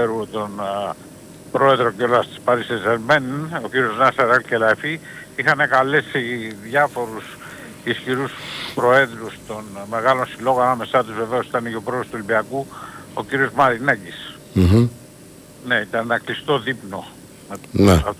ποδοσφαίρου, τον πρόεδρο κιόλας της Paris Saint-Germain, ο κύριος Νάσερ Αλ-Κελαϊφή, είχαν καλέσει διάφορους ισχυρούς προέδρους των μεγάλων συλλόγων, ανάμεσά τους βεβαίως ήταν και ο πρόεδρος του Ολυμπιακού, ο κύριος Μαρινάκης. Ναι, ήταν ένα κλειστό δείπνο. Ναι. Από